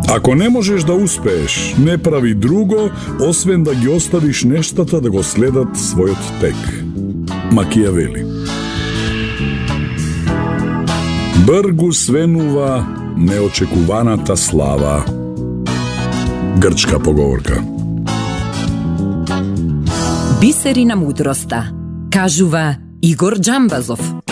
Ако не можеш да успееш, не прави друго, освен да ги оставиш нештата да го следат својот тек. Макијавели. Бргу свенува неочекуваната слава. Грчка поговорка. Бисери на мудроста, кажува Игор Џамбазов.